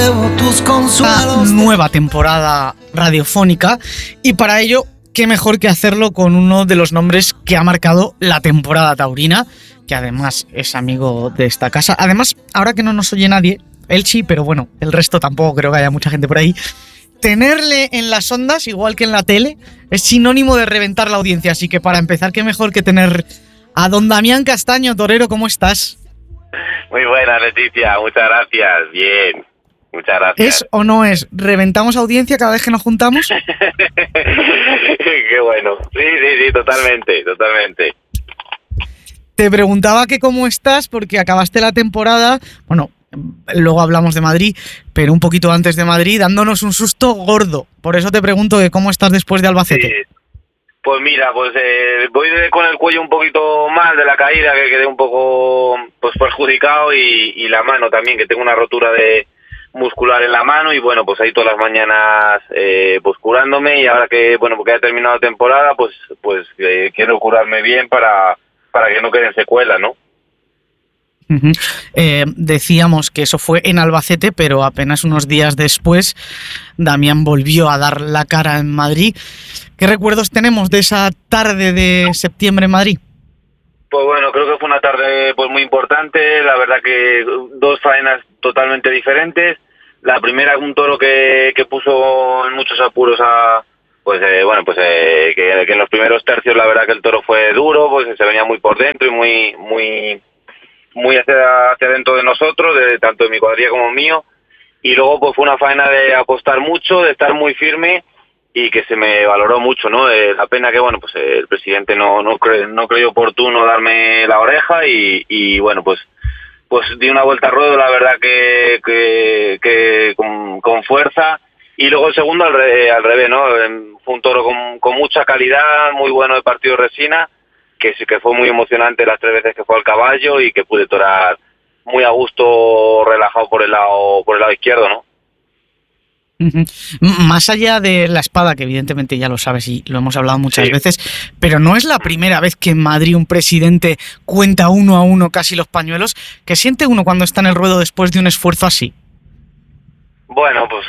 Una nueva temporada radiofónica y para ello, qué mejor que hacerlo con uno de los nombres que ha marcado la temporada taurina, que además es amigo de esta casa. Además, ahora que no nos oye nadie, él sí, pero bueno, el resto tampoco creo que haya mucha gente por ahí. Tenerle en las ondas, igual que en la tele, es sinónimo de reventar la audiencia. Así que para empezar, qué mejor que tener a don Damián Castaño. Torero, ¿cómo estás? Muy buena, Leticia, muchas gracias. Bien, muchas gracias. ¿Es o no es? ¿Reventamos audiencia cada vez que nos juntamos? Qué bueno. Sí, totalmente. Te preguntaba que cómo estás porque acabaste la temporada, bueno, luego hablamos de Madrid, pero un poquito antes de Madrid, dándonos un susto gordo. Por eso te pregunto que cómo estás después de Albacete. Sí. Pues mira, voy con el cuello un poquito mal de la caída, que quedé un poco pues perjudicado y la mano también, que tengo una rotura de muscular en la mano y bueno, pues ahí todas las mañanas pues curándome y ahora que bueno, porque ya he terminado la temporada, pues quiero curarme bien para que no queden secuelas, ¿no? Uh-huh. Decíamos que eso fue en Albacete, pero apenas unos días después Damián volvió a dar la cara en Madrid. ¿Qué recuerdos tenemos de esa tarde de septiembre en Madrid? Pues bueno, creo que fue una tarde pues muy importante, la verdad que dos faenas totalmente diferentes. La primera, un toro que puso en muchos apuros que en los primeros tercios la verdad que el toro fue duro, pues se venía muy por dentro y muy hacia dentro de nosotros, tanto de mi cuadrilla como mío, y luego pues fue una faena de apostar mucho, de estar muy firme y que se me valoró mucho, ¿no? La pena que bueno, pues el presidente no creyó oportuno darme la oreja y bueno, pues di una vuelta a ruedo, la verdad que con fuerza. Y luego el segundo al revés, ¿no? Fue un toro con mucha calidad, muy bueno de partido de resina, que sí que fue muy emocionante las 3 veces que fue al caballo y que pude torar muy a gusto, relajado por el lado izquierdo, ¿no? Uh-huh. Más allá de la espada, que evidentemente ya lo sabes y lo hemos hablado muchas veces, pero no es la primera vez que en Madrid un presidente cuenta 1 a 1 casi los pañuelos. ¿Qué siente uno cuando está en el ruedo después de un esfuerzo así? Bueno, pues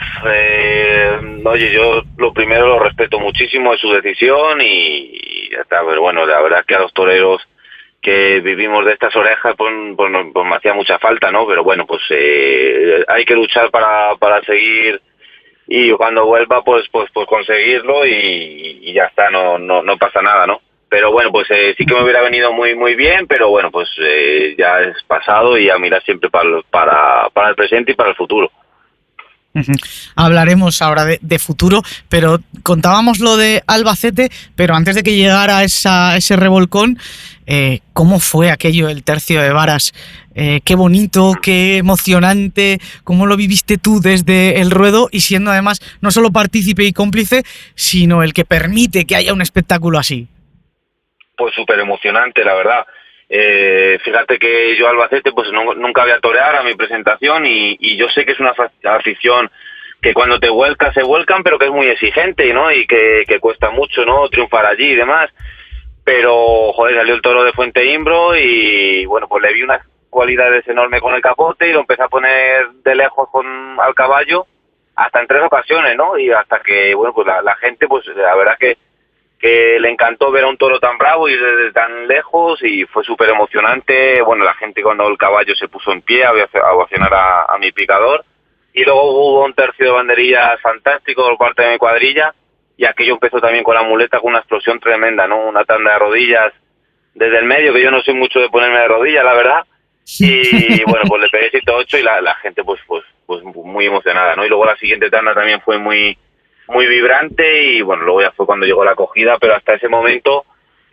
oye, yo lo primero lo respeto muchísimo, es su decisión y ya está, pero bueno, la verdad es que a los toreros que vivimos de estas orejas pues me hacía mucha falta, ¿no? Pero bueno, pues hay que luchar para seguir y cuando vuelva pues conseguirlo y ya está, no pasa nada, ¿no? Pero bueno, pues sí que me hubiera venido muy bien, pero bueno, pues ya es pasado y a mirar siempre para el presente y para el futuro. Uh-huh. Hablaremos ahora de futuro, pero contábamos lo de Albacete, pero antes de que llegara ese revolcón, ¿cómo fue aquello, el tercio de varas? Qué bonito, qué emocionante, ¿cómo lo viviste tú desde el ruedo y siendo además no solo partícipe y cómplice, sino el que permite que haya un espectáculo así? Pues súper emocionante, la verdad. Fíjate que yo Albacete pues nunca voy a torear a mi presentación y yo sé que es una afición que cuando te vuelcas se vuelcan, pero que es muy exigente, ¿no? Y que cuesta mucho, ¿no? Triunfar allí y demás. Pero, joder, salió el toro de Fuente Imbro y, bueno, pues le vi unas cualidades enormes con el capote y lo empecé a poner de lejos al caballo hasta en 3 ocasiones, ¿no? Y hasta que, bueno, pues la gente, pues la verdad que le encantó ver a un toro tan bravo y desde tan lejos y fue súper emocionante. Bueno, la gente cuando el caballo se puso en pie a ovacionar a mi picador y luego hubo un tercio de banderillas fantástico por parte de mi cuadrilla y aquello empezó también con la muleta con una explosión tremenda, ¿no? Una tanda de rodillas desde el medio, que yo no soy mucho de ponerme de rodillas, la verdad, y bueno, pues le pegué 7-8 y la gente pues muy emocionada, ¿no? Y luego la siguiente tanda también fue muy vibrante y bueno, luego ya fue cuando llegó la acogida, pero hasta ese momento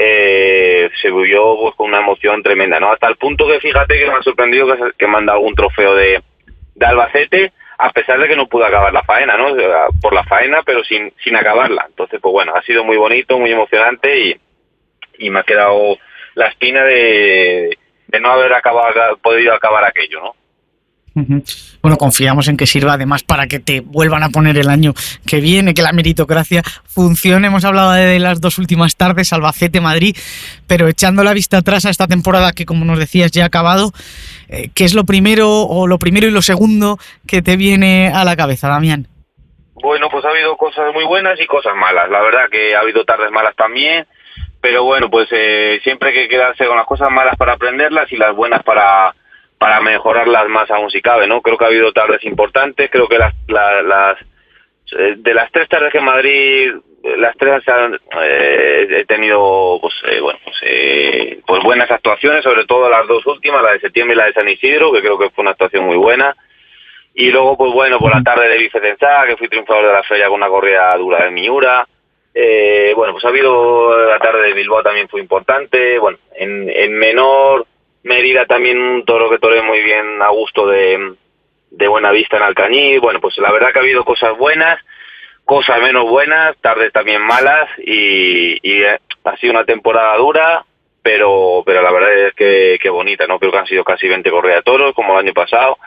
se vivió pues con una emoción tremenda, ¿no? Hasta el punto que fíjate que me ha sorprendido que me han dado algún trofeo de Albacete, a pesar de que no pude acabar la faena, ¿no? Por la faena, pero sin acabarla. Entonces, pues bueno, ha sido muy bonito, muy emocionante y me ha quedado la espina de no haber podido acabar aquello, ¿no? Ujú. Bueno, confiamos en que sirva además para que te vuelvan a poner el año que viene, que la meritocracia funcione. Hemos hablado de las dos últimas tardes, Albacete-Madrid, pero echando la vista atrás a esta temporada que, como nos decías, ya ha acabado, ¿qué es lo primero y lo segundo que te viene a la cabeza, Damián? Bueno, pues ha habido cosas muy buenas y cosas malas. La verdad que ha habido tardes malas también, pero bueno, pues siempre hay que quedarse con las cosas malas para aprenderlas y las buenas para mejorarlas más aún si cabe, ¿no? Creo que ha habido tardes importantes, creo que de las 3 tardes que en Madrid, las 3 he tenido pues buenas actuaciones, sobre todo las 2 últimas, la de septiembre y la de San Isidro, que creo que fue una actuación muy buena. Y luego, pues bueno, por la tarde de Vicecensá, que fui triunfador de la feria con una corrida dura de Miura. Bueno, pues ha habido la tarde de Bilbao, también fue importante. Bueno, en menor medida también un toro que toreé muy bien a gusto de Buenavista en Alcañiz. Bueno, pues la verdad que ha habido cosas buenas, cosas menos buenas, tardes también malas y ha sido una temporada dura, pero la verdad es que bonita, ¿no? Creo que han sido casi 20 corridas de toros, como el año pasado.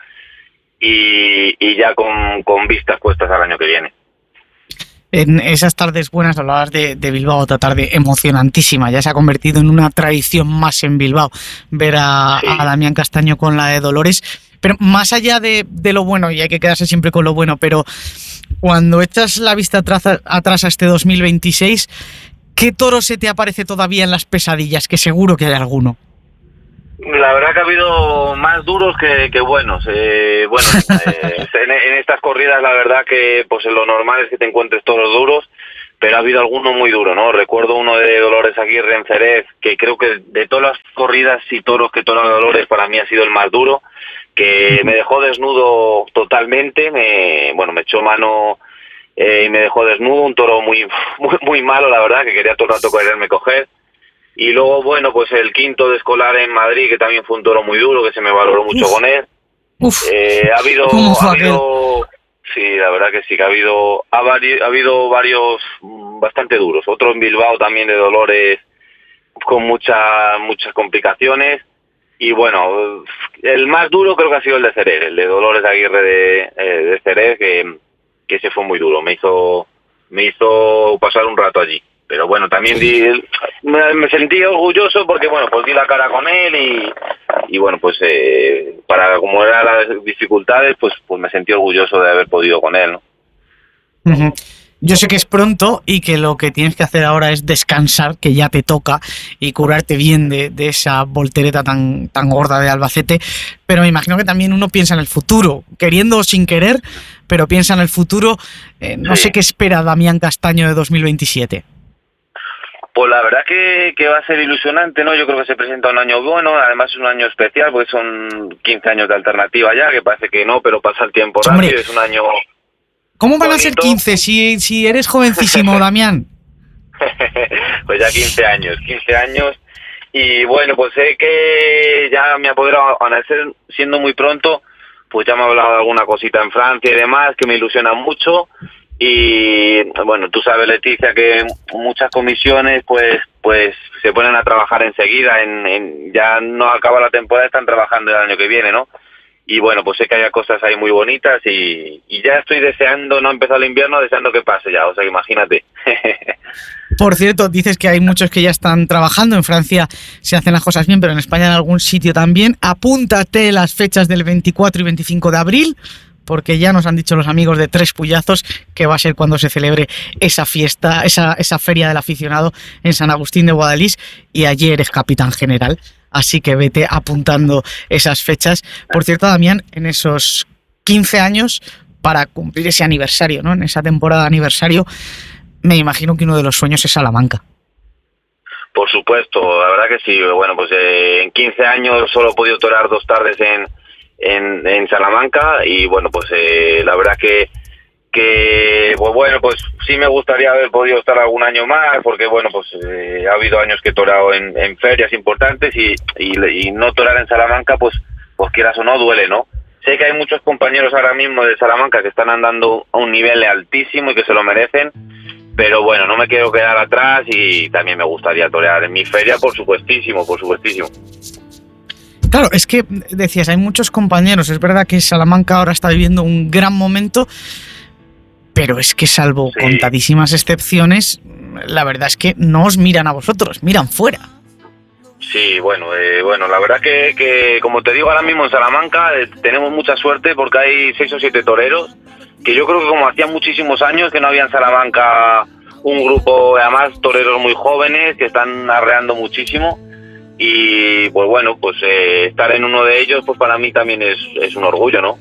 Y ya con vistas puestas al año que viene. En esas tardes buenas hablabas de Bilbao, otra tarde emocionantísima. Ya se ha convertido en una tradición más en Bilbao ver a Damián Castaño con la de Dolores. Pero más allá de lo bueno, y hay que quedarse siempre con lo bueno, pero cuando echas la vista atrás a este 2026, ¿qué toro se te aparece todavía en las pesadillas? Que seguro que hay alguno. La verdad que ha habido más duros que buenos. En estas corridas la verdad que pues lo normal es que te encuentres toros duros, pero ha habido alguno muy duro, ¿no? Recuerdo uno de Dolores Aguirre en Jerez, que creo que de todas las corridas y toros que toreó Dolores para mí ha sido el más duro, que me dejó desnudo totalmente, me echó mano y me dejó desnudo, un toro muy malo, la verdad, que quería todo el rato quererme coger. Y luego, bueno, pues el quinto de Escolar en Madrid, que también fue un toro muy duro, que se me valoró mucho con él. Ha habido, sí, la verdad que sí, que ha habido varios bastante duros. Otro en Bilbao también de Dolores, con muchas complicaciones. Y bueno, el más duro creo que ha sido el de Jerez, el de Dolores Aguirre de Jerez, que ese fue muy duro. Me hizo pasar un rato allí. Pero bueno, también me sentí orgulloso porque, bueno, pues di la cara con él y bueno, pues para como eran las dificultades, pues me sentí orgulloso de haber podido con él, ¿no? Uh-huh. Yo sé que es pronto y que lo que tienes que hacer ahora es descansar, que ya te toca, y curarte bien de esa voltereta tan gorda de Albacete, pero me imagino que también uno piensa en el futuro, queriendo o sin querer, pero piensa en el futuro. No sé qué espera Damián Castaño de 2027. Pues la verdad que va a ser ilusionante, ¿no? Yo creo que se presenta un año bueno, además es un año especial, porque son 15 años de alternativa ya, que parece que no, pero pasa el tiempo rápido, es un año... ¿Cómo van bonito a ser 15 si eres jovencísimo, Damián? Pues ya 15 años, y bueno, pues sé que ya me ha apoderado, siendo muy pronto, pues ya me ha hablado de alguna cosita en Francia y demás, que me ilusiona mucho. Y bueno, tú sabes, Leticia, que muchas comisiones pues se ponen a trabajar enseguida, ya no acaba la temporada, están trabajando el año que viene, ¿no? Y bueno, pues sé que hay cosas ahí muy bonitas y ya estoy deseando, no ha empezado el invierno, deseando que pase ya, o sea que imagínate. Por cierto, dices que hay muchos que ya están trabajando, en Francia se hacen las cosas bien, pero en España en algún sitio también. Apúntate las fechas del 24 y 25 de abril, porque ya nos han dicho los amigos de Tres Puyazos que va a ser cuando se celebre esa fiesta, esa feria del aficionado en San Agustín de Guadalís, y allí eres capitán general, así que vete apuntando esas fechas. Por cierto, Damián, en esos 15 años, para cumplir ese aniversario, ¿no? En esa temporada de aniversario, me imagino que uno de los sueños es Salamanca. Por supuesto, la verdad que sí. Bueno, pues en 15 años solo he podido torear 2 tardes en Salamanca y bueno, pues la verdad que pues bueno, pues sí me gustaría haber podido estar algún año más, porque bueno, pues ha habido años que he toreado en ferias importantes y no torear en Salamanca, pues quieras o no, duele, ¿no? Sé que hay muchos compañeros ahora mismo de Salamanca que están andando a un nivel altísimo y que se lo merecen, pero bueno, no me quiero quedar atrás y también me gustaría torear en mi feria, por supuestísimo. Claro, es que decías, hay muchos compañeros, es verdad que Salamanca ahora está viviendo un gran momento, pero es que salvo contadísimas excepciones, la verdad es que no os miran a vosotros, miran fuera. Sí, bueno, la verdad que como te digo, ahora mismo en Salamanca tenemos mucha suerte porque hay 6 o 7 toreros, que yo creo que como hacía muchísimos años que no había en Salamanca un grupo, además toreros muy jóvenes que están arreando muchísimo, y pues bueno, pues estar en uno de ellos pues para mí también es un orgullo, ¿no?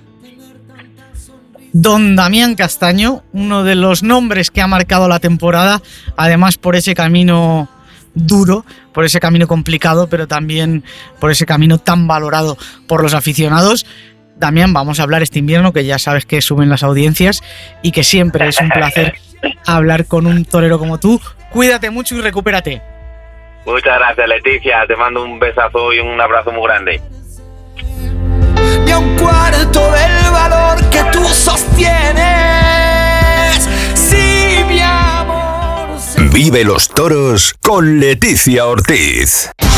Don Damián Castaño, uno de los nombres que ha marcado la temporada, además por ese camino duro, por ese camino complicado, pero también por ese camino tan valorado por los aficionados. Damián, vamos a hablar este invierno, que ya sabes que suben las audiencias y que siempre es un placer hablar con un torero como tú. Cuídate mucho y recupérate. Muchas gracias, Leticia, te mando un besazo y un abrazo muy grande. Ni a un cuarto del valor que tú sostienes. Sí, mi amor. Vive los toros con Leticia Ortiz.